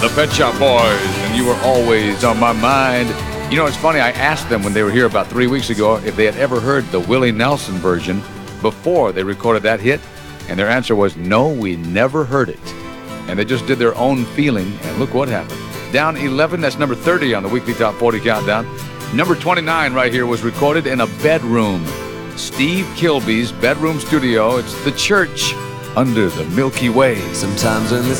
The Pet Shop Boys, and you were always on my mind. You know, it's funny, I asked them when they were here about 3 weeks ago if they had ever heard the Willie Nelson version before they recorded that hit, and their answer was, no, we never heard it. And they just did their own feeling, and look what happened. Down 11, that's number 30 on the weekly Top 40 Countdown. Number 29 right here was recorded in a bedroom. Steve Kilby's bedroom studio. It's The Church Under the Milky Way. Sometimes when the